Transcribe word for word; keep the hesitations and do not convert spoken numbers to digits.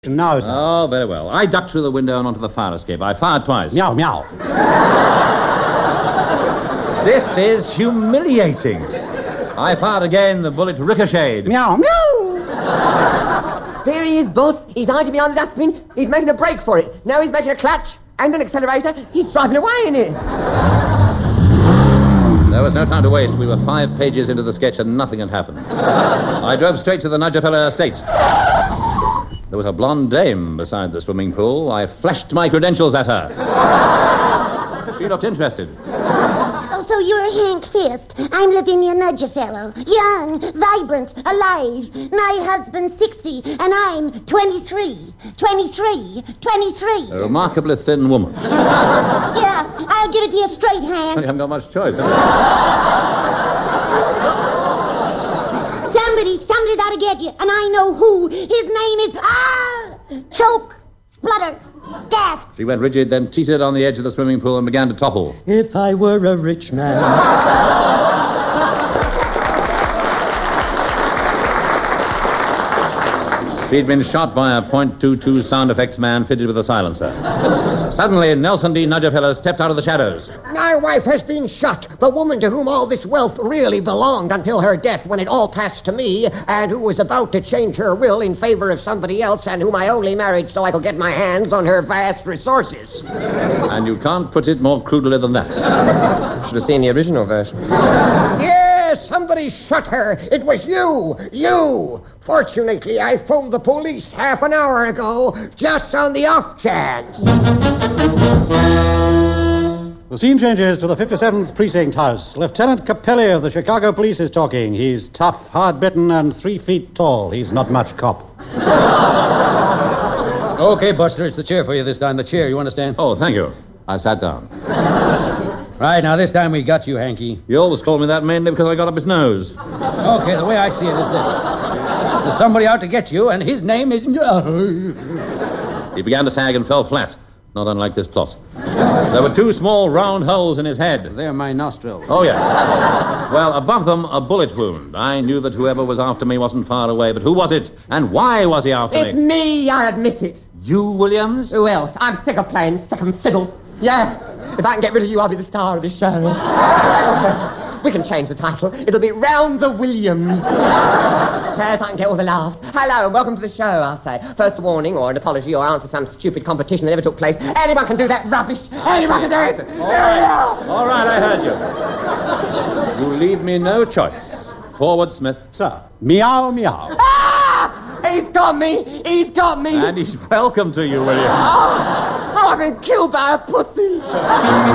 No, sir. Oh, very well. I ducked through the window and onto the fire escape. I fired twice. Meow, meow. This is humiliating. I fired again. The bullet ricocheted. Meow, meow. There he is, boss. He's hiding behind the dustbin. He's making a break for it. Now he's making a clutch and an accelerator. He's driving away in it. There was no time to waste. We were five pages into the sketch and nothing had happened. I drove straight to the Nudgefeller estate. There was a blonde dame beside the swimming pool. I flashed my credentials at her. She looked interested. Oh, so you're Hank Fist. I'm Lavinia Nudgefellow. Young, vibrant, alive. My husband's sixty, and I'm twenty-three. twenty-three. twenty-three. A remarkably thin woman. Yeah, I'll give it to you straight, Hank. You haven't got much choice, have you? Somebody, somebody's out to get you, and I know who. His name is... Ah! Choke, splutter, gasp. She went rigid, then teetered on the edge of the swimming pool and began to topple. If I were a rich man... She'd been shot by a point two two sound effects man fitted with a silencer. Suddenly, Nelson D. Nudgefeller stepped out of the shadows. My wife has been shot, the woman to whom all this wealth really belonged until her death, when it all passed to me, and who was about to change her will in favor of somebody else, and whom I only married so I could get my hands on her vast resources. And you can't put it more crudely than that. Should have seen the original version. Yes, somebody shot her. It was you. You. Fortunately, I phoned the police half an hour ago, just on the off chance. The scene changes to the fifty-seventh Precinct House. Lieutenant Capelli of the Chicago Police is talking. He's tough, hard-bitten, and three feet tall. He's not much cop. Okay, Buster, it's the chair for you this time. The chair, you understand? Oh, thank you. I sat down. Right, now this time we got you, Hanky. You always called me that mainly because I got up his nose. Okay, the way I see it is this. There's somebody out to get you, and his name is... He began to sag and fell flat, not unlike this plot. There were two small round holes in his head. They're my nostrils. Oh, yes. Well, above them, a bullet wound. I knew that whoever was after me wasn't far away, but who was it, and why was he after It's me? me, I admit it. You, Williams? Who else? I'm sick of playing second fiddle. Yes. If I can get rid of you, I'll be the star of the show. We can change the title. It'll be Round the Williams. Yes, I can get all the laughs. Hello, and welcome to the show, I'll say. First warning, or an apology, or answer some stupid competition that never took place. Anyone can do that rubbish. Anyone can do it. All right, all right, I heard you. You leave me no choice. Forward, Smith. Sir, meow, meow. Ah! He's got me. He's got me. And he's welcome to you, Williams. Oh, oh, I've been killed by a pussy.